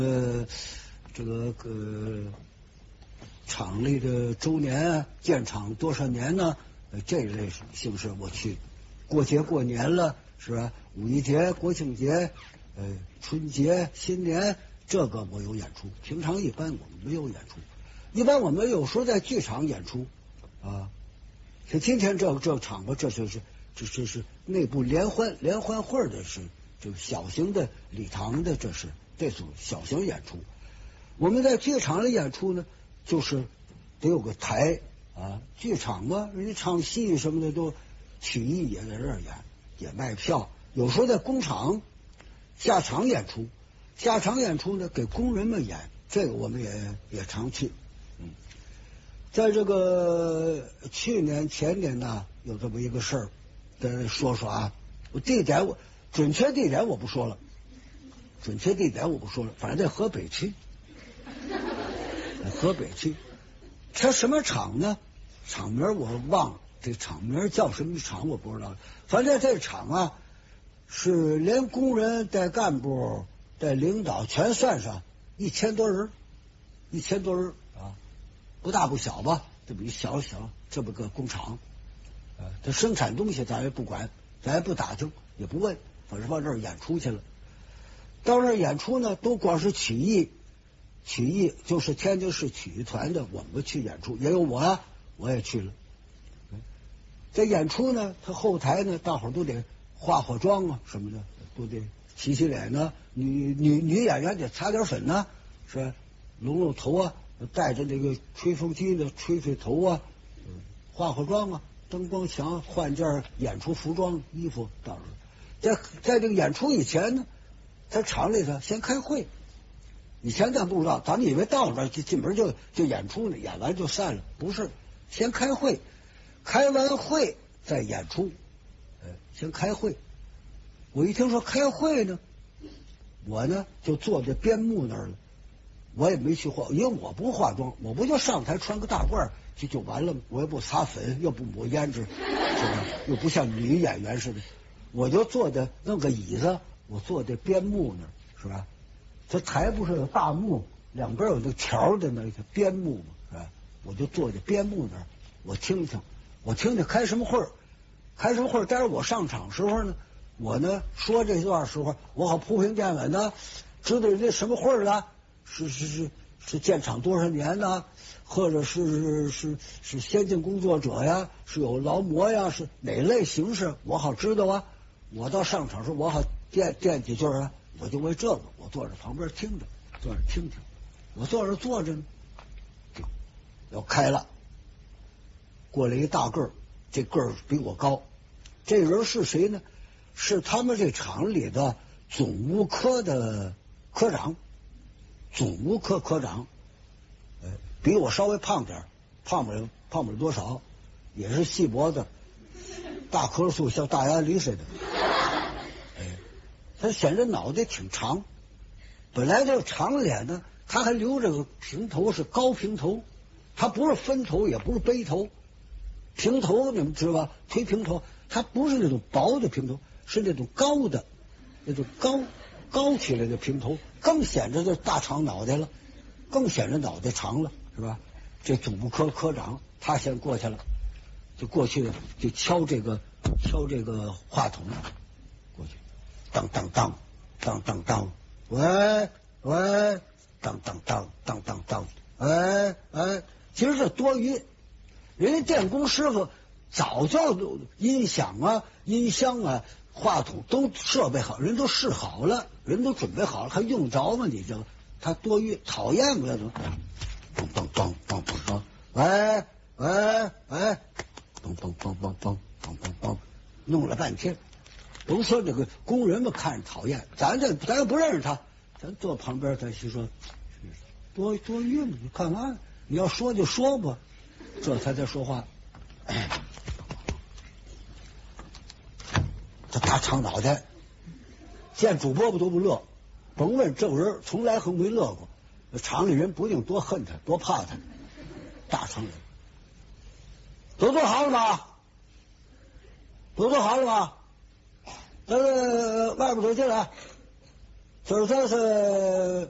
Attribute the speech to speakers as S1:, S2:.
S1: 这个厂里的周年建厂多少年呢？这一类形式我去，过节过年了是吧？五一节、国庆节、春节、新年，这个我有演出。平常一般我们没有演出，一般我们有时候在剧场演出啊。像今天这场吧，这是内部联欢会的是这个小型的礼堂的，这种小型演出。我们在剧场里演出呢，就是得有个台啊。剧场嘛，人家唱戏什么的都曲艺也在这儿演，也卖票。有时候在工厂下场演出，下场演出呢给工人们演，这个我们也常去。在这个去年前年呢，有这么一个事儿，跟说说啊。准确地点我不说了，反正在河北区。河北区，它什么厂呢？厂名我忘了，这厂名叫什么厂我不知道。反正这厂啊，是连工人带干部带领导全算上1000多人啊，不大不小吧，这么一小这么个工厂。它生产东西咱也不管，咱也不打听，也不问，反正往这儿演出去了。到那儿演出呢，都光是曲艺就是天津市曲艺团的，我们去演出，也有我也去了。这演出呢，他后台呢，大伙儿都得化妆啊什么的，都得洗脸呢。女演员得擦点粉呢，是吧？拢头啊，带着那个吹风机的吹头啊，化妆啊，灯光墙，换件演出服装衣服。到时候在这个演出以前呢，在厂里头先开会。以前咱不知道，咱们以为到那儿进门就演出呢，演完就散了，不是，先开会，开完会再演出。先开会。我一听说开会呢，我呢就坐在边幕那儿了，我也没去化，因为我不化妆，我不就上台穿个大褂就完了吗？我也不擦粉，又不抹胭脂，是吧？又不像女演员似的，我就坐在弄个椅子，我坐在边幕那儿，是吧？这台不是有大幕，两边有那条的那个边幕嘛，是吧？我就坐在边幕那儿，我听听开什么会儿。待会儿我上场时候呢，我呢说这段时候，我好铺平垫稳的，知道人家什么会儿了，是建厂多少年呢，或者是先进工作者呀，是有劳模呀，是哪类形式，我好知道啊。我到上场时候，我好垫几句啊。我就为这个，我坐着旁边听着，坐着听听。我坐着坐着呢，就要开了。过来一大个儿，这个儿比我高。这人是谁呢？是他们这厂里的总务科的科长，总务科科长。比我稍微胖点，胖不了多少，也是细脖子，大棵树，像大鸭梨似的。他显着脑袋挺长，本来这个长脸呢，他还留着个平头，是高平头，他不是分头，也不是背头，平头你们知道吧？推平头，他不是那种薄的平头，是那种高的，那种高起来的平头，更显着这大长脑袋了，更显着脑袋长了，是吧？这总部科科长他先过去了，就过去了，就敲这个话筒。当当当当当当，喂，当当当当当当，其实这多余。人家电工师傅早就音响啊、音箱啊、话筒都设备好，人都试好了，人都准备好了，还用着吗？你这他多余，讨厌不要怎么？当当当当当当，喂，当当当当当当当当，弄了半天。甭说这个工人们看着讨厌，咱又不认识他，咱坐旁边咱心说多余嘛，你干嘛？你要说就说吧，这才在说话。这大长脑袋，见主饽饽都不乐，甭问这人从来没乐过，厂里人不定多恨他，多怕他。大长人，都做好了吗？外边走进来，这是